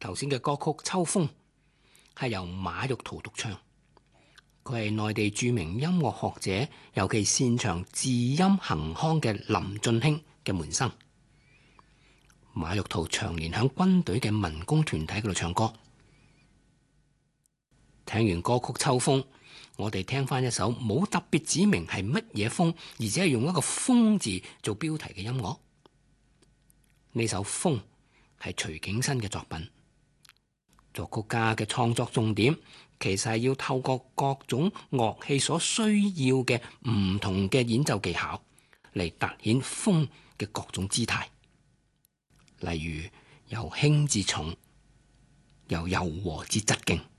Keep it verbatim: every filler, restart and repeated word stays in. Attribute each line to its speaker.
Speaker 1: 頭先嘅歌曲《秋風》係由馬玉濤獨唱，佢係內地著名音樂學者，尤其擅長字音行腔嘅林進興嘅門生。馬玉濤長年喺軍隊嘅民工團體嗰度唱歌。聽完歌曲《秋風》，我哋聽翻一首冇特別指明係乜嘢風，而且係用一個風字做標題嘅音樂。呢首《風》係徐景新嘅作品，作曲家嘅創作重點其實係要透過各種樂器所需要嘅唔同嘅演奏技巧嚟凸顯風嘅各種姿態，例如由輕至重，由柔和至質勁。